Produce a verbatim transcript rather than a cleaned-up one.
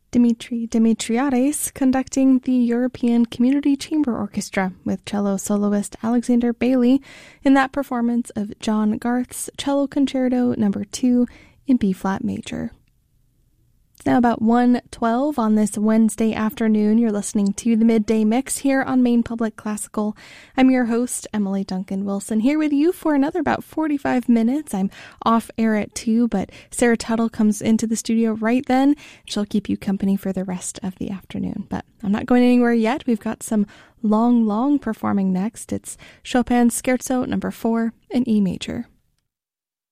Dimitri Dimitriades conducting the European Community Chamber Orchestra with cello soloist Alexander Bailey in that performance of John Garth's Cello Concerto Number two in B-flat major. It's now about one twelve on this Wednesday afternoon. You're listening to the Midday Mix here on Maine Public Classical. I'm your host, Emily Duncan Wilson, here with you for another about forty-five minutes. I'm off air at two, but Sarah Tuttle comes into the studio right then. She'll keep you company for the rest of the afternoon. But I'm not going anywhere yet. We've got some long, long performing next. It's Chopin's Scherzo Number four in E major.